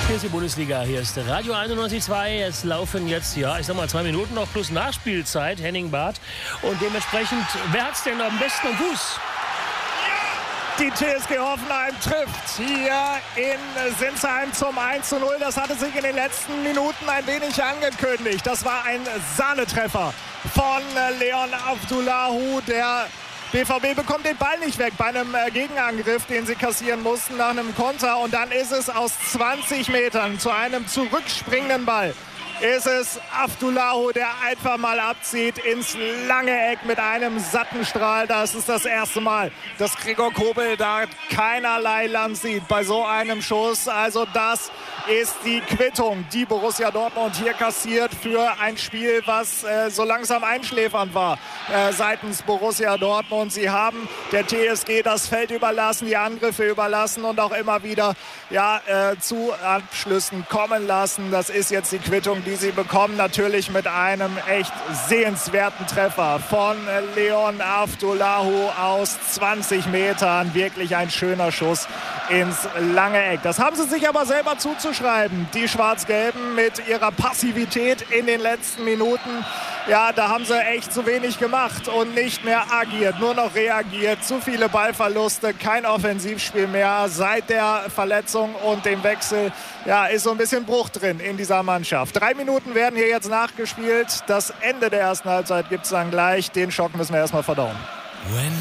Hier ist die Bundesliga, hier ist Radio 91.2. Es laufen jetzt, ich sag mal 2 Minuten noch plus Nachspielzeit, Henning Barth. Und dementsprechend, wer hat's denn am besten am Fuß? Die TSG Hoffenheim trifft hier in Sinsheim zum 1:0. Das hatte sich in den letzten Minuten ein wenig angekündigt. Das war ein Sahnetreffer von Leon Avdulahu. Der BVB bekommt den Ball nicht weg bei einem Gegenangriff, den sie kassieren mussten nach einem Konter. Und dann ist es aus 20 Metern zu einem zurückspringenden Ball. Ist es Avdulahu, der einfach mal abzieht ins lange Eck mit einem satten Strahl. Das ist das erste Mal, dass Gregor Kobel da keinerlei Land sieht bei so einem Schuss. Also das ist die Quittung, die Borussia Dortmund hier kassiert für ein Spiel, was so langsam einschläfernd war seitens Borussia Dortmund. Sie haben der TSG das Feld überlassen, die Angriffe überlassen und auch immer wieder zu Abschlüssen kommen lassen. Das ist jetzt die Quittung, die sie bekommen, natürlich mit einem echt sehenswerten Treffer von Leon Avdulahu aus 20 Metern. Wirklich ein schöner Schuss ins lange Eck. Das haben sie sich aber selber zuzuschreiben, die Schwarz-Gelben, mit ihrer Passivität in den letzten Minuten. Ja, da haben sie echt zu wenig gemacht und nicht mehr agiert, nur noch reagiert. Zu viele Ballverluste, kein Offensivspiel mehr. Seit der Verletzung und dem Wechsel ist so ein bisschen Bruch drin in dieser Mannschaft. 3 Minuten werden hier jetzt nachgespielt. Das Ende der ersten Halbzeit gibt es dann gleich. Den Schock müssen wir erstmal verdauen.